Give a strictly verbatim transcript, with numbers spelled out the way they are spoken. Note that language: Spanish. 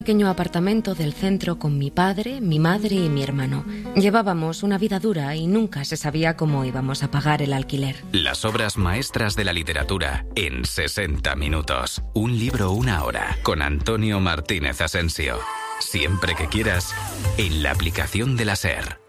Pequeño apartamento del centro con mi padre, mi madre y mi hermano. Llevábamos una vida dura y nunca se sabía cómo íbamos a pagar el alquiler. Las obras maestras de la literatura en sesenta minutos. Un libro, una hora. Con Antonio Martínez Asensio. Siempre que quieras, en la aplicación de la SER.